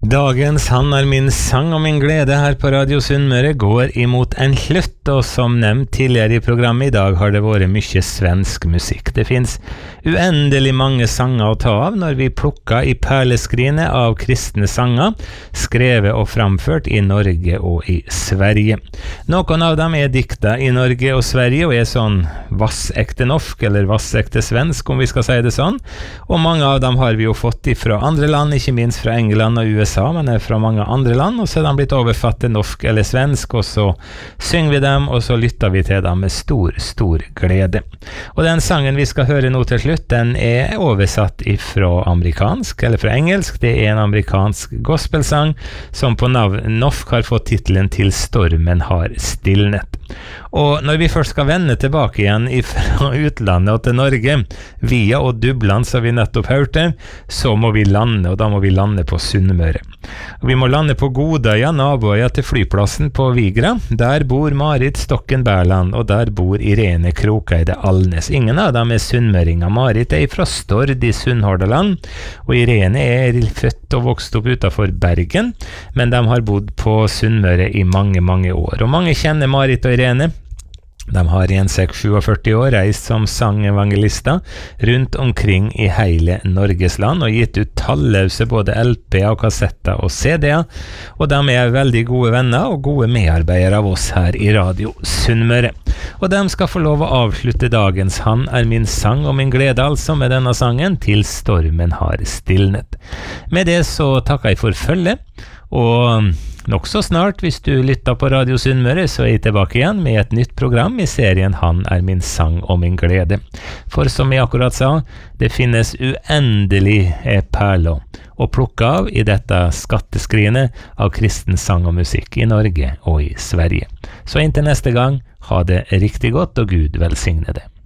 Dagens Han er min sang og min glede her på Radio Sunnmøre går imot en slutt, og som nevnt tidligere i programmet i dag har det vært mye svensk musikk. Det finnes uendelig mange sanger å ta av når vi plukker i perleskrinet av kristne sanger, skrevet og framført i Norge og i Sverige. Noen av dem er dikta i Norge og Sverige og er sånn vassekte norsk eller vassekte svensk, om vi skal si det sånn, og mange av dem har vi jo fått fra andre land, ikke minst fra England og USA, men er fra mange andre land, og så er de blitt overfatt til norsk eller svensk, og så synger vi dem, og så lytter vi til dem med stor glede. Og den sangen vi skal høre nå til slutt, den er oversatt fra amerikansk, eller fra engelsk. Det er en amerikansk gospelsang, som på norsk har fått titelen Til stormen har stilnet. Og når vi først skal vende tilbake igjen fra utlandet og til Norge, via og Dublin, som vi nettopp hørte, så må vi lande, og da må vi lande på Sunnmøre. Og vi må lande på Godøya, naboøya til flyplassen på Vigra. Der bor Marit Stokken Bærland, og der bor Irene Krokeide Alnes. Ingen av dem er sunnmøringer. Marit er fra Stord i Sunnhordaland, og Irene er født og vokst opp utenfor Bergen, men de har bodd på Sunnmøre i mange år. Og mange kjenner Marit og Irene. De har i en 47 år reist som sangevangelister rundt omkring i hele Norges land og gitt ut talløse både LP-er og kassetter og CD-er, og de er veldig gode venner og gode medarbeidere av oss her i Radio Sunnmøre. Og de skal få lov å avslutte dagens Han er min sang og min glede, altså med denne sangen Til stormen har stilnet. Med det så takker jeg for følget, og nok så snart, hvis du lytter på Radio Sunnmøre, så er jeg tilbake igjen med et nytt program i serien Han er min sang og min glede. For som jeg akkurat sa, det finnes uendelig perler å plukke av i dette skatteskrinet av kristen sang og musikk i Norge og i Sverige. Så inntil neste gang, ha det riktig godt, og Gud velsigne det.